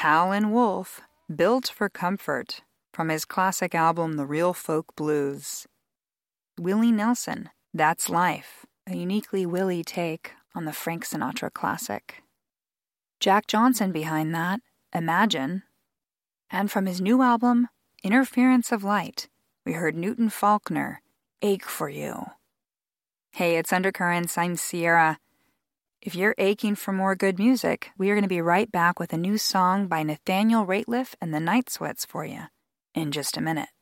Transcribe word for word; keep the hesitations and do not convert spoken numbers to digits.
Howlin' Wolf, Built for Comfort, from his classic album The Real Folk Blues. Willie Nelson, That's Life, a uniquely Willie take on the Frank Sinatra classic. Jack Johnson behind that, Imagine. And from his new album, Interference of Light, we heard Newton Faulkner, Ache for You. Hey, it's Undercurrents, I'm Sierra. If you're aching for more good music, we are going to be right back with a new song by Nathaniel Rateliff and the Night Sweats for you in just a minute.